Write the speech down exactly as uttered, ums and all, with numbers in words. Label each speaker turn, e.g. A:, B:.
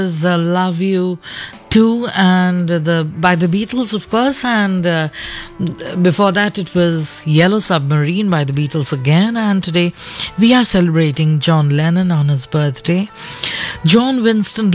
A: uh, Love You Too, and the by the Beatles, of course, and uh, before that it was Yellow Submarine by the Beatles again. And today we are celebrating John Lennon on his birthday. John Winston